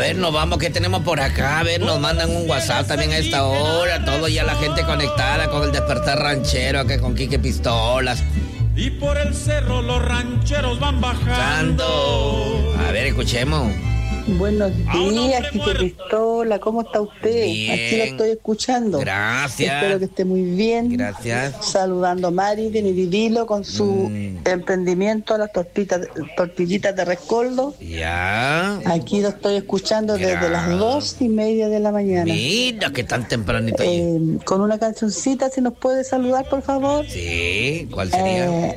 ver, nos vamos, ¿qué tenemos por acá? A ver, nos mandan un WhatsApp también a esta hora. Todo ya la gente conectada con el despertar ranchero, acá con Quique Pistolas. Y por el cerro los rancheros van bajando. A ver, escuchemos. Buenos días, Quique Pistola, ¿cómo está usted? Bien. Aquí lo estoy escuchando. Gracias. Espero que esté muy bien. Gracias. Saludando a Mari de Nidivilo con su emprendimiento, las tortillitas de rescoldo. Ya. Aquí lo estoy escuchando desde las 2:30 de la mañana. Mira, que tan tempranito. Con una cancioncita, si nos puede saludar, por favor. Sí, ¿cuál sería?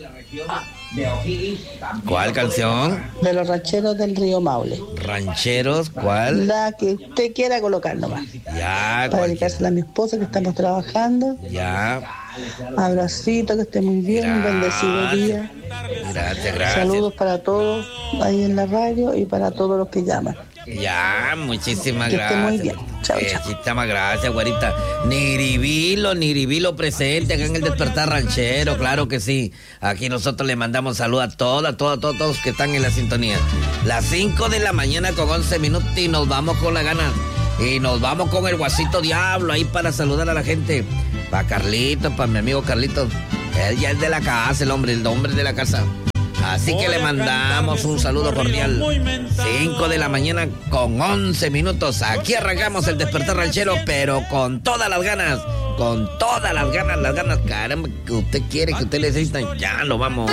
¿Cuál canción? De los rancheros del río Maule. Rancheros, ¿cuál? La que usted quiera colocar nomás. Ya, Para dedicársela a mi esposa, que estamos trabajando. Ya. Abracito, que esté muy bien, un bendecido día. Gracias. Saludos para todos ahí en la radio y para todos los que llaman. Ya, muchísimas que gracias. esté muy bien. Chao, chao. Muchísimas gracias, güerita. Niribilo presente acá en el Despertar Ranchero, claro que sí. Aquí nosotros le mandamos saludos a todos los que están en la sintonía. Las 5 de la mañana con 11 minutos y nos vamos con la gana. Y nos vamos con el Guasito Diablo ahí para saludar a la gente. Para Carlitos, para mi amigo Carlitos. Él ya es de la casa, el hombre de la casa. Así que le mandamos un saludo cordial. 5 de la mañana con 11 minutos. Aquí arrancamos el Despertar Ranchero, pero con todas las ganas. Con todas las ganas, caramba, que usted quiere, que usted necesita. Ya lo vamos.